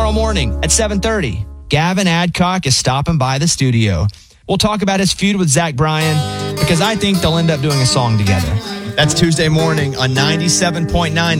Tomorrow morning at 7:30, Gavin Adcock is stopping by the studio. We'll talk about his feud with Zach Bryan because I think they'll end up doing a song together. That's Tuesday morning on 97.9